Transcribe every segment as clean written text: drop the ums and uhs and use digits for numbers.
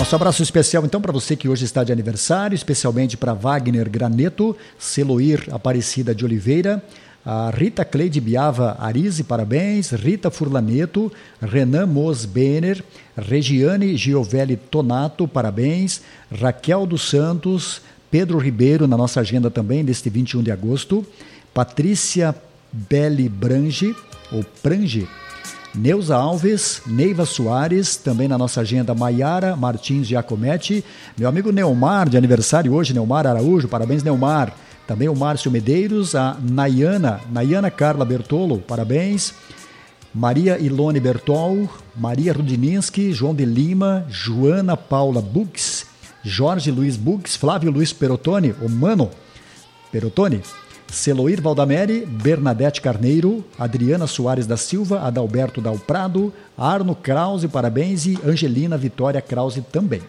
Nosso abraço especial então para você que hoje está de aniversário, especialmente para Wagner Graneto, Celoir Aparecida de Oliveira, a Rita Cleide Biava Arise, parabéns, Rita Furlaneto, Renan Mosbener, Regiane Giovelli Tonato, parabéns, Raquel dos Santos, Pedro Ribeiro na nossa agenda também deste 21 de agosto, Patrícia Belli Brange, ou Prange, Neuza Alves, Neiva Soares, também na nossa agenda Maiara Martins Giacometti, meu amigo Neomar, de aniversário hoje, Neomar Araújo, parabéns Neomar, também o Márcio Medeiros, a Nayana Carla Bertolo, parabéns, Maria Ilone Bertol, Maria Rudininski, João de Lima, Joana Paula Bux, Jorge Luiz Bux, Flávio Luiz Perotone, o Mano Perotone, Celoir Valdamere, Bernadette Carneiro, Adriana Soares da Silva, Adalberto Dalprado, Arno Krause, parabéns, e Angelina Vitória Krause também.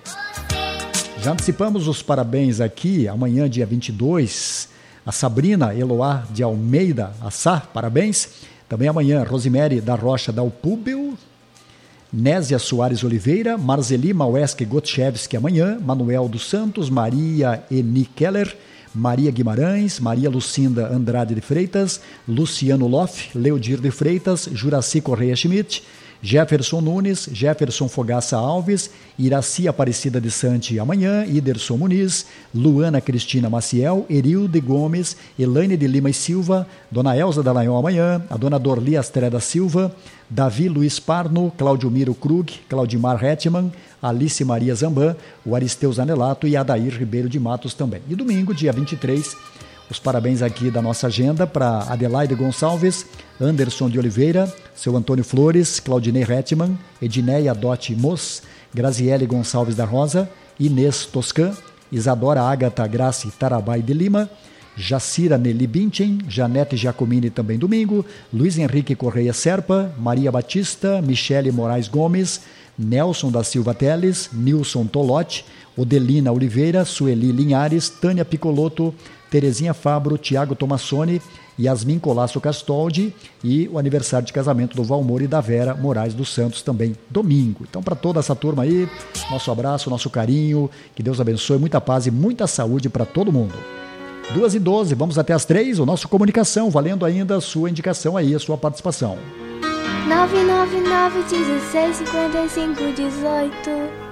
Já antecipamos os parabéns aqui, amanhã dia 22, a Sabrina Eloá de Almeida Assá, parabéns. Também amanhã, Rosemary da Rocha Dalpúbel, Nésia Soares Oliveira, Marzeli Mauesque Gotchevski amanhã, Manuel dos Santos, Maria Eni Keller, Maria Guimarães, Maria Lucinda Andrade de Freitas, Luciano Loff, Leodir de Freitas, Juraci Correia Schmidt, Jefferson Nunes, Jefferson Fogaça Alves, Iraci Aparecida de Sante amanhã, Iderson Muniz, Luana Cristina Maciel, Erilde Gomes, Elaine de Lima e Silva, Dona Elza Dallagnol amanhã, a Dona Dorli Astreda Silva, Davi Luiz Parno, Cláudio Miro Krug, Claudimar Hetman, Alice Maria Zamban, o Aristeu Zanelato e Adair Ribeiro de Matos também. E domingo, dia 23, os parabéns aqui da nossa agenda para Adelaide Gonçalves, Anderson de Oliveira, seu Antônio Flores, Claudinei Hetman, Edneia Dotti Mos, Graziele Gonçalves da Rosa, Inês Toscan, Isadora Ágata Grace Tarabai de Lima, Jacira Nelly Binchen, Janete Giacomini também domingo, Luiz Henrique Correia Serpa, Maria Batista, Michele Moraes Gomes, Nelson da Silva Teles, Nilson Tolotti, Odelina Oliveira, Sueli Linhares, Tânia Picoloto, Terezinha Fabro, Tiago Tomassoni, Yasmin Colasso Castoldi e o aniversário de casamento do Valmor e da Vera Moraes dos Santos também domingo. Então, para toda essa turma aí, nosso abraço, nosso carinho, que Deus abençoe, muita paz e muita saúde para todo mundo. 2h12, vamos até as 3, o nosso Comunicação, valendo ainda a sua indicação aí, a sua participação. 999 16 55 18